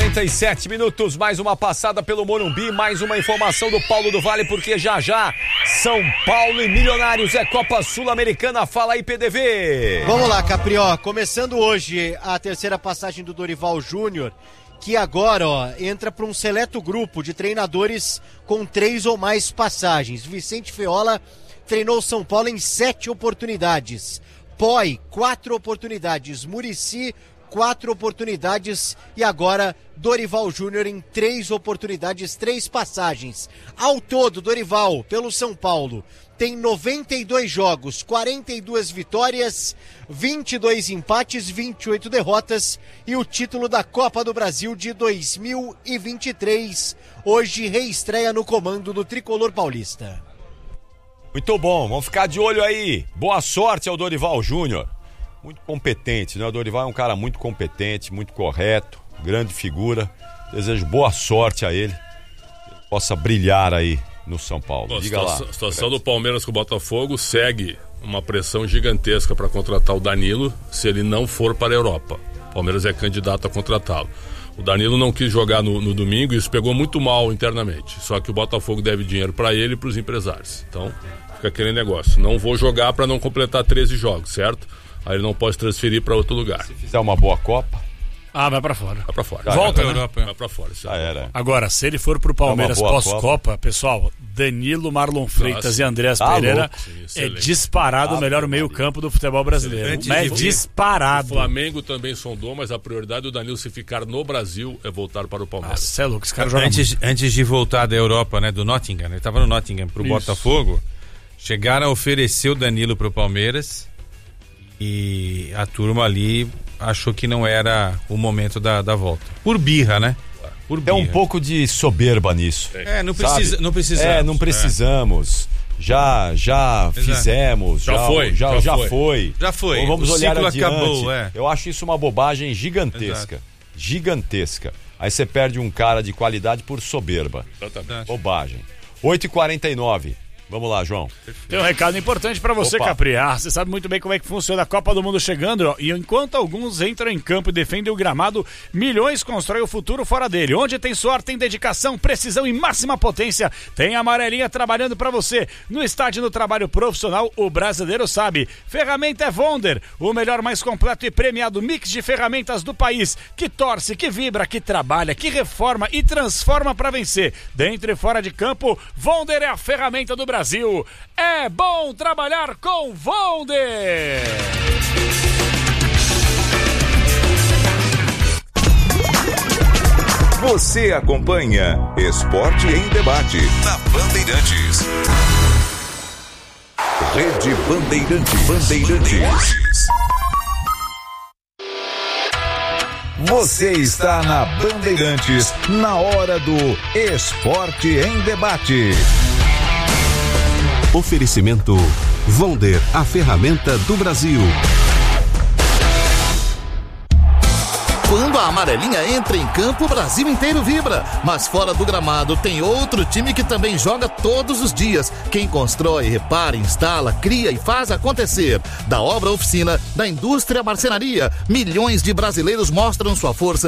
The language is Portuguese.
47 minutos, mais uma passada pelo Morumbi, mais uma informação do Paulo do Vale, porque já São Paulo e Milionários é Copa Sul-Americana. Fala aí, PDV. Vamos lá, Caprió, começando hoje a terceira passagem do Dorival Júnior, que agora entra para um seleto grupo de treinadores com 3 ou mais passagens. Vicente Feola treinou São Paulo em 7 oportunidades, Poi 4 oportunidades, Muricy 4 oportunidades e agora Dorival Júnior em 3 oportunidades, 3 passagens. Ao todo, Dorival, pelo São Paulo, tem 92 jogos, 42 vitórias, 22 empates, 28 derrotas e o título da Copa do Brasil de 2023. Hoje reestreia no comando do Tricolor Paulista. Muito bom, vamos ficar de olho aí. Boa sorte ao Dorival Júnior. Muito competente, né? O Dorival é um cara muito competente, muito correto, grande figura. Desejo boa sorte a ele, que ele possa brilhar aí no São Paulo. Diga lá. A situação do Palmeiras com o Botafogo segue uma pressão gigantesca para contratar o Danilo se ele não for para a Europa. O Palmeiras é candidato a contratá-lo. O Danilo não quis jogar no domingo e isso pegou muito mal internamente. Só que o Botafogo deve dinheiro para ele e para os empresários. Então, fica aquele negócio. Não vou jogar para não completar 13 jogos, certo? Aí ele não pode transferir para outro lugar. Se fizer uma boa Copa... vai pra fora. Vai pra fora. Volta, né? Europa. Vai pra fora. Era. Agora, se ele for pro Palmeiras pós-Copa, pessoal, Danilo, Marlon Freitas e Andreas Pereira é disparado o melhor meio-campo do futebol brasileiro. É disparado. O Flamengo também sondou, mas a prioridade do Danilo, se ficar no Brasil, é voltar para o Palmeiras. Nossa, é louco, esse cara joga antes de voltar da Europa, né, do Nottingham, ele tava no Nottingham pro Botafogo, chegaram a oferecer o Danilo pro Palmeiras. E a turma ali achou que não era o momento da volta. Por birra, né? Por birra. É um pouco de soberba nisso. Não precisamos. Não precisamos. Já fizemos. Já foi. Então vamos olhar adiante. Acabou, Eu acho isso uma bobagem gigantesca. Exato. Gigantesca. Aí você perde um cara de qualidade por soberba. Exatamente. Bobagem. 8h49. Vamos lá, João. Tem um recado importante pra você, Capri. Você sabe muito bem como é que funciona a Copa do Mundo chegando, e enquanto alguns entram em campo e defendem o gramado, milhões constroem o futuro fora dele. Onde tem suor, tem dedicação, precisão e máxima potência. Tem a amarelinha trabalhando pra você. No estádio do trabalho profissional, o brasileiro sabe. Ferramenta é Vonder, o melhor, mais completo e premiado mix de ferramentas do país, que torce, que vibra, que trabalha, que reforma e transforma pra vencer. Dentro e fora de campo, Vonder é a ferramenta do Brasil. É bom trabalhar com Vonder. Você acompanha Esporte em Debate na Bandeirantes. Rede Bandeirantes. Você está na Bandeirantes, na hora do Esporte em Debate. Oferecimento Vonder, a ferramenta do Brasil. Quando a amarelinha entra em campo, o Brasil inteiro vibra. Mas fora do gramado tem outro time que também joga todos os dias. Quem constrói, repara, instala, cria e faz acontecer. Da obra à oficina, da indústria à marcenaria, milhões de brasileiros mostram sua força